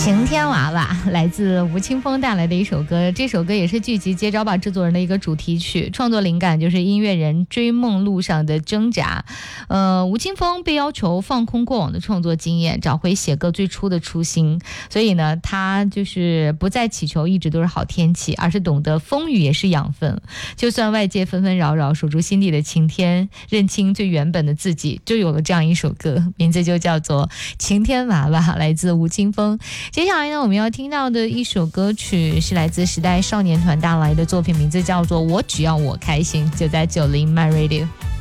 晴天娃娃来自吴青峰带来的一首歌，这首歌也是剧集《接招吧制作人》的一个主题曲，创作灵感就是音乐人追梦路上的挣扎。吴青峰被要求放空过往的创作经验，找回写歌最初的初心，所以呢，他就是不再祈求一直都是好天气，而是懂得风雨也是养分，就算外界纷纷扰扰，守住心底的晴天，认清最原本的自己，就有了这样一首歌，名字就叫做《晴天娃娃》，来自吴青峰。接下来呢，我们要听到的一首歌曲是来自时代少年团带来的作品，名字叫做《我只要我开心》，就在90 My Radio。